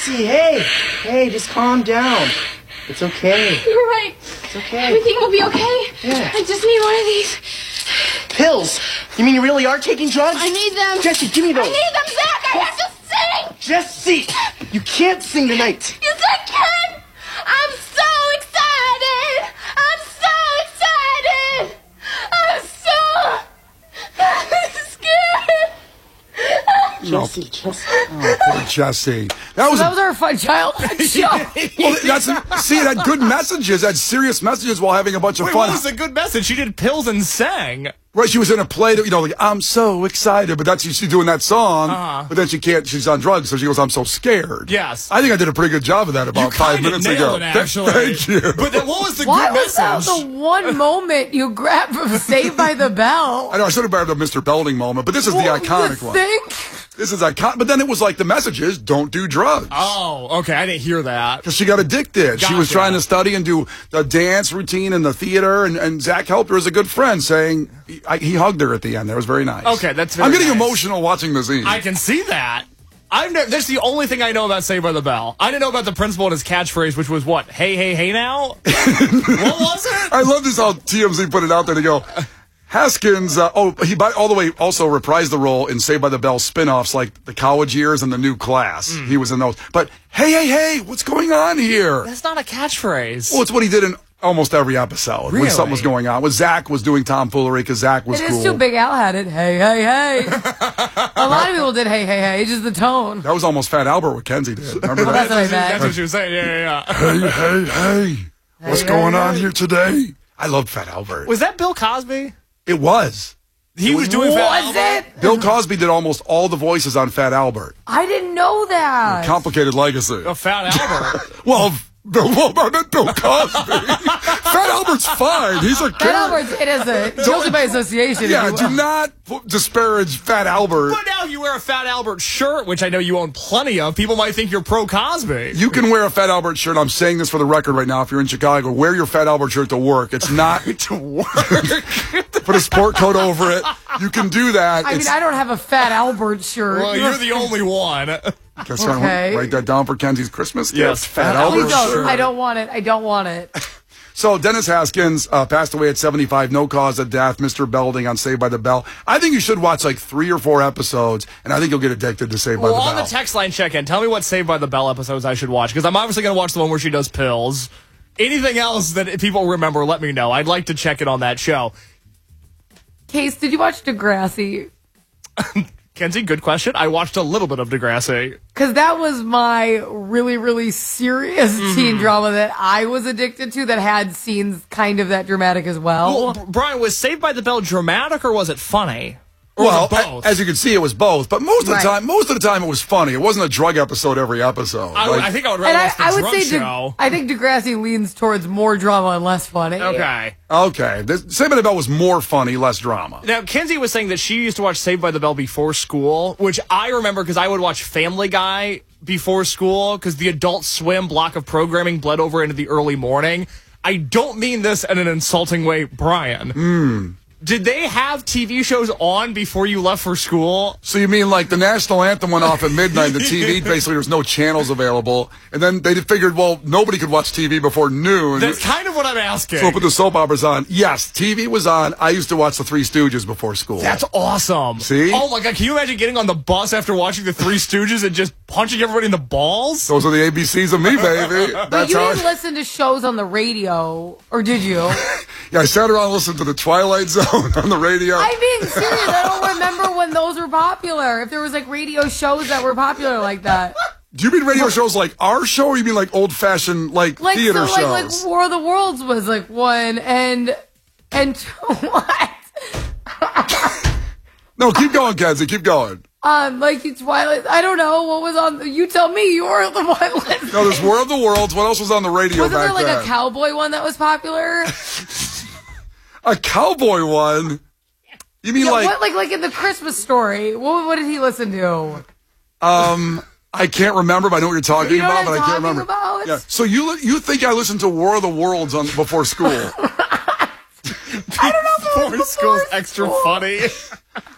Jesse, hey, just calm down. It's okay. You're right. It's okay. Everything will be okay. Yeah. I just need one of these. Pills? You mean you really are taking drugs? I need them. Jesse, give me those. I need them, Zach. I have to sing. Jesse, you can't sing tonight. Yes, I can. I'm so excited. I'm so excited. I'm so scared. Jesse. Oh, poor Jesse. That was our fun childhood show. well, see, it had good messages, had serious messages while having a bunch of Wait, fun. what was the good message? She did pills and sang. Right, she was in a play that, like, I'm so excited, but that's, she's doing that song, but then she's on drugs, so she goes, I'm so scared. Yes. I think I did a pretty good job of that about 5 minutes ago. It, actually. Thank you. But then what was the Why good was message? that the one moment you grabbed from Saved by the Bell? I know, I should have grabbed the Mr. Belding moment, but this is the iconic one. This is iconic, but then it was like the message is, don't do drugs. Oh, okay, I didn't hear that. Because she got addicted. She was trying to study and do the dance routine in the theater, and Zach helped her as a good friend, saying he hugged her at the end. That was very nice. Okay, that's very I'm getting nice. emotional watching the scene. I can see that. That's the only thing I know about Saved by the Bell. I didn't know about the principal and his catchphrase, which was what? Hey, hey, hey now? What was it? I love this how TMZ put it out there to go, Haskins, he all the way also reprised the role in Saved by the Bell spinoffs like The College Years and The New Class. He was in those. But, hey, what's going on here? That's not a catchphrase. Well, it's what he did in almost every episode when something was going on. When Zach was doing tomfoolery because Zach was cool. It is too. Big Al had it. Hey. A lot of people did hey. It's just the tone. That was almost Fat Albert what Kenzie did. Remember Well, that? that's what I meant. That's what she was saying. Yeah. Hey. What's going on here today? I loved Fat Albert. Was that Bill Cosby? It was. He was doing Fat Albert? Bill Cosby did almost all the voices on Fat Albert. I didn't know that. Complicated legacy. Oh, Fat Albert. Well, I meant Bill Cosby. Fat Albert's fine. He's a Fat Albert's, it is a guilty by association. Yeah, do not disparage Fat Albert. But now if you wear a Fat Albert shirt, which I know you own plenty of, people might think you're pro-Cosby. You can wear a Fat Albert shirt. I'm saying this for the record right now. If you're in Chicago, wear your Fat Albert shirt to work. It's not to work. Put a sport coat over it. You can do that. I mean, I don't have a Fat Albert shirt. Well, you're the only one. Guess I write that down for Kenzie's Christmas gift. Yes, Fat Albert shirt. I don't want it. So Dennis Haskins passed away at 75, no cause of death. Mr. Belding on Saved by the Bell. I think you should watch like 3 or 4 episodes, and I think you'll get addicted to Saved by the Bell. On the text line check-in, tell me what Saved by the Bell episodes I should watch, because I'm obviously going to watch the one where she does pills. Anything else that people remember, let me know. I'd like to check it on that show. Case, did you watch Degrassi? Kenzie, good question. I watched a little bit of Degrassi. Because that was my really, really serious teen drama that I was addicted to that had scenes kind of that dramatic as well. Brian, was Saved by the Bell dramatic or was it funny? Or Well, was it both? as you can see, it was both. But most of the time, it was funny. It wasn't a drug episode every episode. I think I would rather watch the drug show. I think Degrassi leans towards more drama and less funny. Okay. Saved by the Bell was more funny, less drama. Now, Kenzie was saying that she used to watch Saved by the Bell before school, which I remember because I would watch Family Guy before school because the Adult Swim block of programming bled over into the early morning. I don't mean this in an insulting way, Brian. Did they have TV shows on before you left for school? So you mean like the national anthem went off at midnight, the TV, basically there was no channels available, and then they figured, well, nobody could watch TV before noon. That's kind of what I'm asking. So we'll put the soap operas on. Yes, TV was on. I used to watch the Three Stooges before school. That's awesome. See? Oh my God, can you imagine getting on the bus after watching the Three Stooges and just punching everybody in the balls? Those are the ABCs of me, baby. But you didn't listen to shows on the radio, or did you? Yeah, I sat around and listened to the Twilight Zone on the radio. I'm being serious. I don't remember when those were popular. If there was like radio shows that were popular like that. Do you mean radio shows like our show, or you mean like old-fashioned like theater shows? Like War of the Worlds was like one, and what? No, keep going, Kenzie. Keep going. Like Twilight. I don't know what was on. You tell me. You were the one. No, there's War of the Worlds. What else was on the radio Wasn't back there like then? a cowboy one that was popular? A cowboy one? You mean like in the Christmas Story? What did he listen to? I can't remember, but I know what you're talking You know about, what but I'm I can't talking remember. about? Yeah. So you think I listened to War of the Worlds before school? I don't know if it was Before school's extra funny.